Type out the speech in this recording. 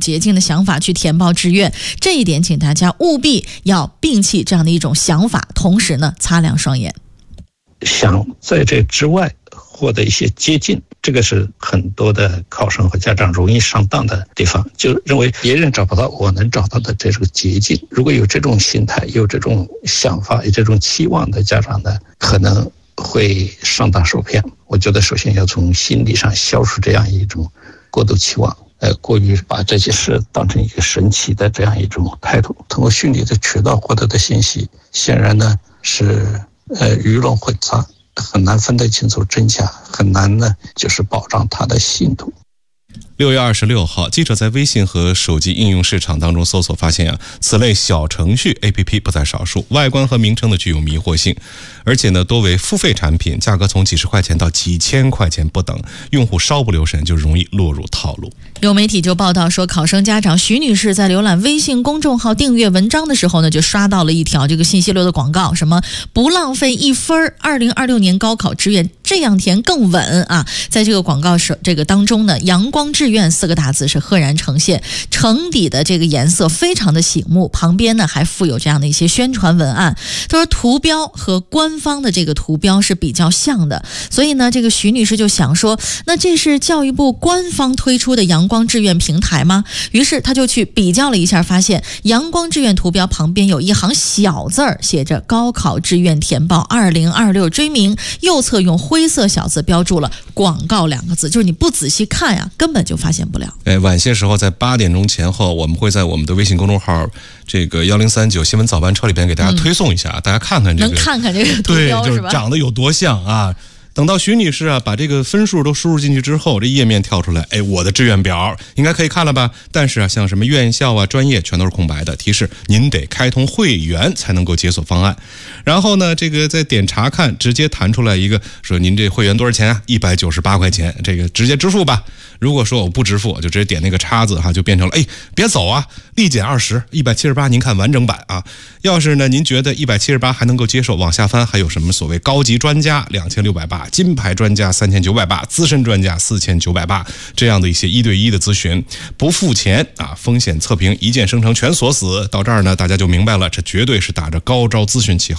捷径的想法去填报志愿。这一点请大家务必要摒弃这样的一种想法，同时呢擦亮双眼。 想在这之外获得一些捷径，这个是很多的考生和家长容易上当的地方，就认为别人找不到我能找到的这个捷径。如果有这种心态，有这种想法，有这种期望的家长呢，可能会上当受骗。我觉得首先要从心理上消除这样一种过度期望，过于把这些事当成一个神奇的这样一种态度。通过虚拟的渠道获得的信息，显然呢是鱼龙混杂，很难分得清楚真假，很难呢就是保障它的信度。 6月26号，记者在微信和手机应用市场当中搜索发现此类小程序 APP 不在少数，外观和名称呢具有迷惑性，而且呢多为付费产品，价格从几十块钱到几千块钱不等，用户稍不留神就容易落入套路。 有媒体就报道说，考生家长徐女士在浏览微信公众号订阅文章的时候呢，就刷到了一条这个信息流的广告，什么不浪费1分，2026年高考志愿这样填更稳啊！在这个广告这个当中呢，阳光志愿4个大字是赫然呈现，橙底的这个颜色非常的醒目，旁边呢还附有这样的一些宣传文案。他说图标和官方的这个图标是比较像的，所以呢这个徐女士就想说，那这是教育部官方推出的阳光志愿平台吗？于是他就去比较了一下，发现阳光志愿图标旁边有一行小字儿，写着高考志愿填报2026追名，右侧用灰色小字标注了广告2个字，就是你不仔细看呀，根本就发现不了。 晚些时候在8点钟前后，我们会在我们的微信公众号这个1039新闻早班车里边给大家推送一下，大家看看这个， 能看看这个图标对，就是长得有多像啊。等到徐女士把这个分数都输入进去之后，这页面跳出来，我的志愿表应该可以看了吧？但是像什么院校专业全都是空白的，提示您得开通会员才能够解锁方案。然后呢，这个再点查看，直接弹出来一个说您这会员多少钱啊？198块钱，这个直接支付吧。如果说我不支付，就直接点那个叉子就变成了别走啊，立减20，178您看完整版啊。要是呢您觉得178还能够接受，往下翻还有什么所谓高级专家2680，金牌专家3980，资深专家4980，这样的一些1对1的咨询，不付钱风险测评一键生成全锁死。到这儿呢大家就明白了，这绝对是打着高招咨询旗号